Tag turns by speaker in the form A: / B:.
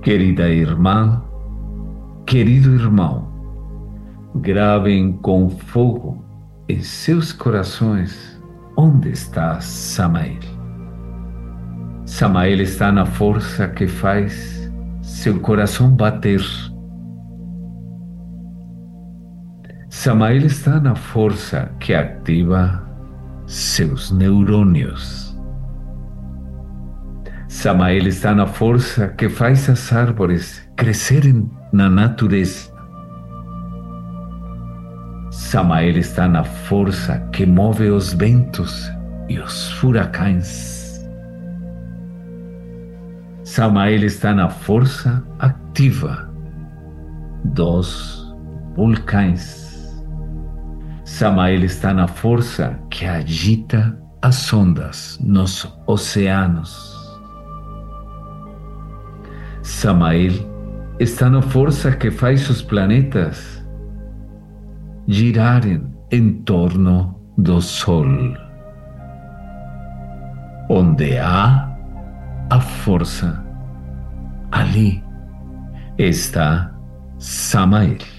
A: Querida irmã, querido irmão, gravem com fogo em seus corações onde está Samael. Samael está na força que faz seu coração bater. Samael está na força que ativa seus neurônios. Samael está na força que faz as árvores crescerem na natureza. Samael está na força que move os ventos e os furacões. Samael está na força ativa dos vulcões. Samael está na força que agita as ondas nos oceanos. Samael está na força que faz os planetas girarem em torno do Sol. Onde há a força, ali está Samael.